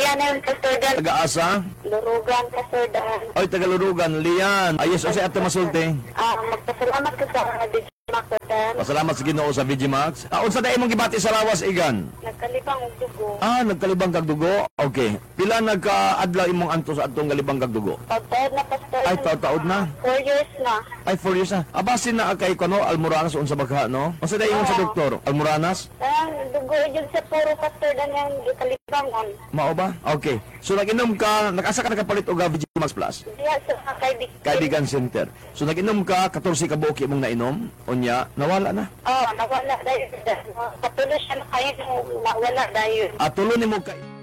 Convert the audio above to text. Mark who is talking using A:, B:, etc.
A: Lian yung Pastor Dan.
B: Taga-asa?
A: Lurugan, Pastor Dan.
B: Oy, Tagalurugan, Lian. Ayos, o si Ate Masulti.
A: Magpasalamat ka sa DJ Pastor Dan.
B: Pasalamat sa Ginoo sa VGMax. Unsa dai imong gibati sa lawas, Igan?
A: Nagkalibang og dugo.
B: Nagkalibang kag dugo? Okay. Pila nagka-adlaw imong anto sa atong galibang kag dugo?
A: Pagtaod na, Pastor.
B: Ay, taod na.
A: 4 years na.
B: Ay, 4 years na. Basin na kay kono Almoranas unsa bagha, no? Unsa dai imong sa doktor? Almoranas?
A: Dugo yun sa puro, Pastor Dan, yung kalibangon.
B: Mao ba? Okay. So nag-inom ka, nag-asa ka nakapalit og VGMax Plus?
A: Diya sa
B: Kaibigan Center. So nag-inom ka 14 ka buok imong nainom, unya nawala na.
A: nawala dahil. Patuloy siya na kayo, nawala dahil.
B: Tulo nimo ka